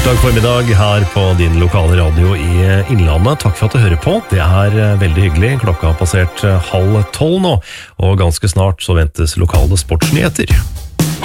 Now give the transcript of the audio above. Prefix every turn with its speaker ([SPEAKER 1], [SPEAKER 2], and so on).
[SPEAKER 1] Tirsdag formiddag her på din lokale radio i Innlandet. Takk for at du hører på. Det veldig hyggelig. Klokka har passert 11:30 nå, og ganske snart så ventes lokale sportsnyheter.